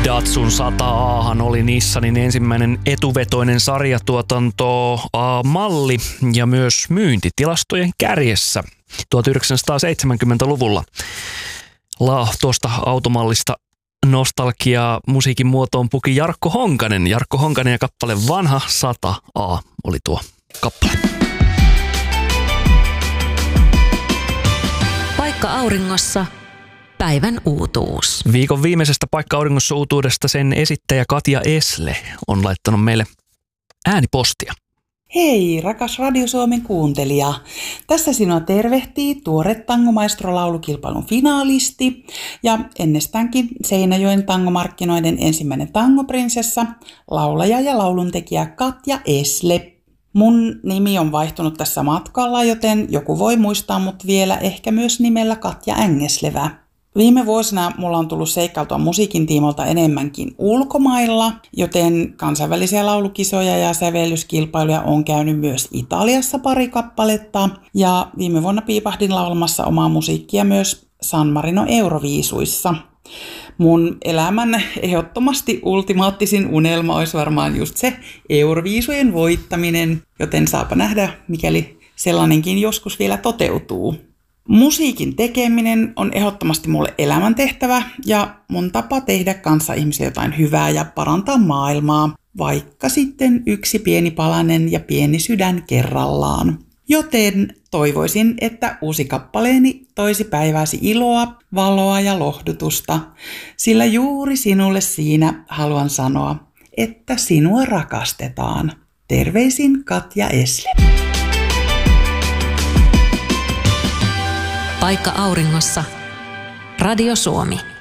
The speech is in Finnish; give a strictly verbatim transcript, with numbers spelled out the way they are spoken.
Datsun sata A:han oli Nissanin ensimmäinen etuvetoinen sarjatuotanto A-malli ja myös myyntitilastojen kärjessä tuhatyhdeksänsataaseitsemänkymmentäluvulla. La, tuosta automallista nostalgiaa musiikin muotoon puki Jarkko Honkanen. Jarkko Honkanen ja kappale Vanha sata A oli tuo kappale. Paikka auringossa. Päivän uutuus. Viikon viimeisestä Paikka auringossa -uutuudesta sen esittäjä Katja Esle on laittanut meille äänipostia. Hei, rakas Radio Suomen kuuntelija. Tässä sinua tervehtii tuore Tangomaestro-laulukilpailun finaalisti ja ennestäänkin Seinäjoen tangomarkkinoiden ensimmäinen tangoprinsessa, laulaja ja lauluntekijä Katja Esle. Mun nimi on vaihtunut tässä matkalla, joten joku voi muistaa mut vielä ehkä myös nimellä Katja Ängeslevä. Viime vuosina mulla on tullut seikkailtua musiikin tiimolta enemmänkin ulkomailla, joten kansainvälisiä laulukisoja ja sävellyskilpailuja on käynyt myös Italiassa pari kappaletta. Ja viime vuonna piipahdin laulamassa omaa musiikkia myös San Marino Euroviisuissa. Mun elämän ehdottomasti ultimaattisin unelma olisi varmaan just se Euroviisujen voittaminen, joten saapa nähdä, mikäli sellainenkin joskus vielä toteutuu. Musiikin tekeminen on ehdottomasti mulle elämäntehtävä ja mun tapa tehdä kanssa ihmisille jotain hyvää ja parantaa maailmaa, vaikka sitten yksi pieni palanen ja pieni sydän kerrallaan. Joten toivoisin, että uusi kappaleeni toisi päivääsi iloa, valoa ja lohdutusta, sillä juuri sinulle siinä haluan sanoa, että sinua rakastetaan. Terveisin Katja Esle. Paikka auringossa. Radio Suomi.